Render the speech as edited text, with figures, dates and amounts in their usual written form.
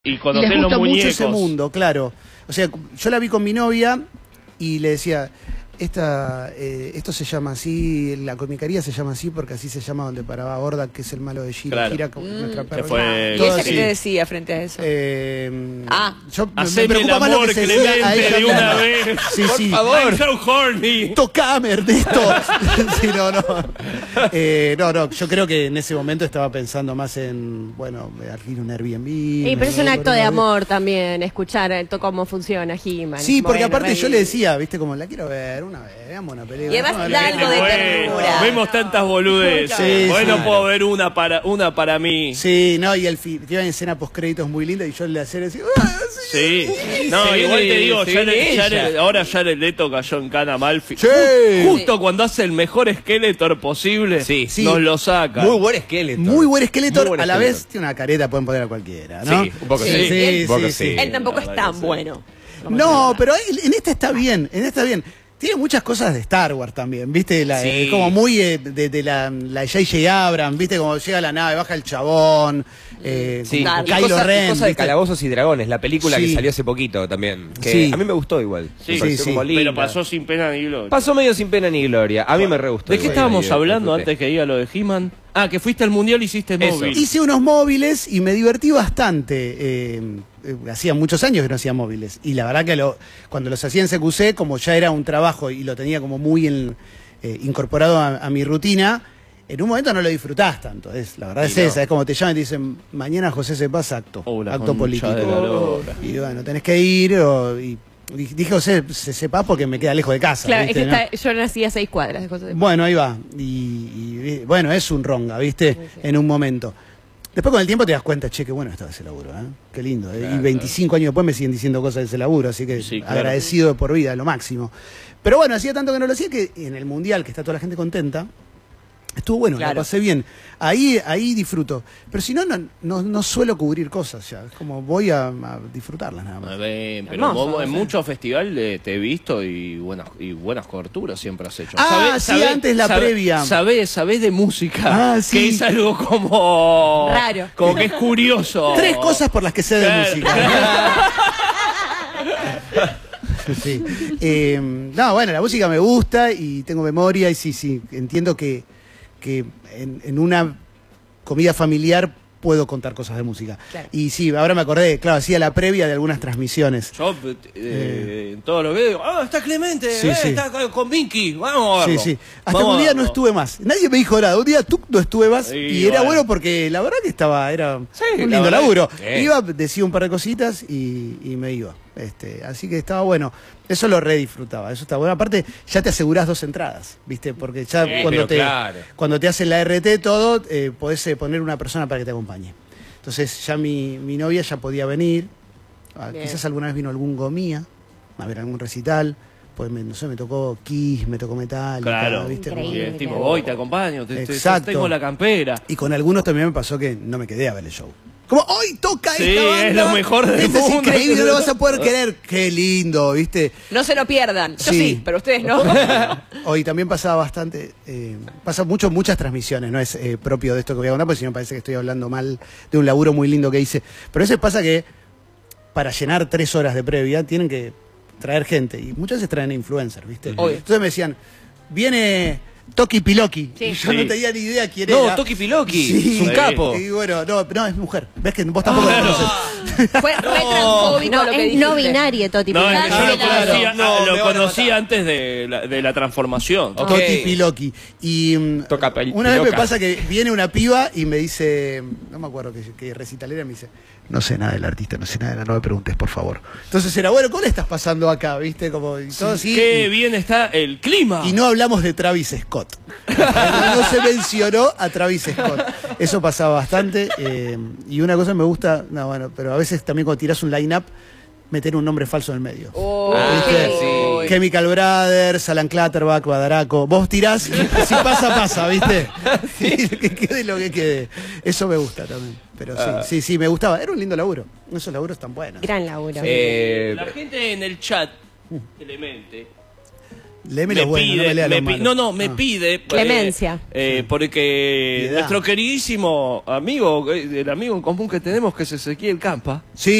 Y Y conocés les los gusta mucho muñecos. ese mundo, claro. O sea, yo la vi con mi novia y le decía, esto se llama así, la comicaría se llama así porque así se llama donde paraba Gorda, que es el malo de Gira. Claro. Gira con nuestra perra. fue- ¿Y Todo ella qué así. te decía frente a eso? Yo me Haceme el preocupa más lo amor, que se decía a Clemente, ella de una misma. vez. Sí, Por sí. favor. I'm so horny. Tocame, Ernesto. Sí, no. No, yo creo que en ese momento estaba pensando más en, bueno, alquilar un Airbnb. Pero es un acto de amor también, escuchar cómo funciona He-Man. Sí, porque Bueno, aparte yo le decía, viste, como la quiero ver una vez, veamos una película. Y además vamos a da ver algo de una Bueno, ternura. vemos tantas boludeces. Sí, Bueno, sí. puedo ver una para mí. Sí, no, y iba en escena post créditos muy linda y yo le hacía decir, Sí. No, Se igual viene- te digo, se viene ella. ahora Jared Leto cayó en cana mal. Sí. Justo cuando hace el mejor Skeletor posible, Sí. nos lo saca. Muy buen Skeletor. muy buen Skeletor, Muy buen a la Skeletor. vez tiene una careta, pueden poner a cualquiera, ¿no? Sí, un poco sí. Sí, Un poco sí, sí. sí. Él tampoco La es verdad tan que sí. bueno. No, pero en esta está bien, Tiene muchas cosas de Star Wars también, ¿viste? Sí. Como muy de la J.J. Abrams, ¿viste? Como llega la nave, baja el chabón, Sí, como y Kylo cosa, Ren. y cosa de ¿viste? Calabozos y Dragones, la película Sí. que salió hace poquito también. Que Sí. a mí me gustó igual. Sí, Me pareció sí, como linda. pero pasó sin pena ni gloria. Pasó medio sin pena ni gloria. A mí me re gustó. ¿De qué igual. estábamos Ahí, hablando disfruté. antes que diga lo de He-Man? Ah, que fuiste al mundial y hiciste Eso. móvil. Hice unos móviles y me divertí bastante. Hacía muchos años que no hacía móviles. Y la verdad que cuando los hacía en CQC, como ya era un trabajo y lo tenía como muy incorporado a mi rutina, en un momento no lo disfrutás tanto. La verdad es esa. Es como te llaman y te dicen, mañana José Cepaz acto. Oh, la acto concha político. de la lora. Y bueno, tenés que ir. Y dije José Cepaz porque me queda lejos de casa. Claro, ¿viste, es que no? yo nací a 6 cuadras de cosas de... Bueno, ahí va. Y bueno, es un ronga, ¿viste? En un momento. Después con el tiempo te das cuenta, che, qué bueno estaba ese laburo, ¿eh? Qué lindo. Claro, y 25 años después me siguen diciendo cosas de ese laburo, así que Sí, claro. agradecido de por vida, lo máximo. Pero bueno, hacía tanto que no lo hacía que en el Mundial, que está toda la gente contenta, estuvo bueno, Claro. la pasé bien. Ahí disfruto. Pero si no, no suelo cubrir cosas ya. Es como voy a disfrutarlas nada más. Pero Hermoso, vos en sí. muchos festivales te he visto y buenas coberturas siempre has hecho. Ah, sí, antes la previa. Sabés de música, Ah, sí. que es algo como... Raro. Como que es curioso. 3 cosas por las que sé de Claro. música. Sí. No, bueno, la música me gusta y tengo memoria y sí, entiendo que en una comida familiar puedo contar cosas de música. Claro. Y sí, ahora me acordé, claro, hacía la previa de algunas transmisiones. Yo en todo lo que digo, está Clemente, Sí, sí. está con Vinky, vamos a Sí, verlo. sí. Hasta Vamos que un a día no verlo. estuve más. Nadie me dijo nada. Un día tú no estuve más Sí, y era bueno. bueno porque la verdad que era Sí, un la lindo verdad laburo. que- sí. Iba, decía un par de cositas y me iba. Así que estaba bueno. Eso lo re disfrutaba. Eso está bueno. Aparte, ya te asegurás 2 entradas, ¿viste? Porque ya pero claro. cuando te hacen la RT todo, podés poner una persona para que te acompañe. Entonces ya mi novia ya podía venir. Bien. Quizás alguna vez vino algún Gomía a ver algún recital. Pues no sé, me tocó Kiss, me tocó Metallica, Claro, ¿viste? Como- Increíble. Y el tipo, voy, te acompaño, Exacto. tengo la campera. Y con algunos también me pasó que no me quedé a ver el show. Como, hoy toca Sí, esta banda. es lo mejor del Este mundo. es increíble, no lo vas a poder querer. Qué lindo, ¿viste? No se lo pierdan. Yo Sí. sí, pero ustedes no. Hoy también pasaba bastante, pasa muchas transmisiones, no es propio de esto que voy a contar, porque si no parece que estoy hablando mal de un laburo muy lindo que hice. Pero a veces pasa que para llenar 3 horas de previa tienen que traer gente, y muchas veces traen influencers, ¿viste? Obvio. Entonces me decían, viene Toki Piloki, Sí. y yo Sí. no tenía ni idea quién No, era. Toki Piloki, Sí. es un capo. Y bueno, no, es mujer. ¿Ves que vos tampoco la conoces? Fue re transfóbico No, lo que es no dijiste. binario, Toti. No, Piloki. yo lo conocía, No, lo me van a conocí matar. antes de la transformación. Ok. Toti Piloki. Y Toca una vez me piloca. pasa que viene una piba y me dice, no me acuerdo qué recitalera, me dice, no sé nada del artista, no sé nada, no me preguntes, por favor. Entonces era, bueno, ¿cómo le estás pasando acá? ¿Viste? Como, y todo así. Qué bien está el clima. Y no hablamos de Travis Scott. No se mencionó a Travis Scott. Eso pasaba bastante. Y una cosa me gusta, no, bueno, pero a veces también cuando tirás un line-up, meter un nombre falso en el medio. Oh, ¿Viste? sí. Chemical Brothers, Alan Clatterback, Badaraco. Vos tirás, si pasa, ¿viste? Y que quede lo que quede. Eso me gusta también. Pero sí, me gustaba. Era un lindo laburo. Esos laburos tan buenos. Gran laburo. La gente en el chat, Clemente, Léeme lo bueno, no me lea lo malo. me pide Clemencia. porque Piedad. nuestro queridísimo amigo, el amigo en común que tenemos, que es Ezequiel Campa, Sí.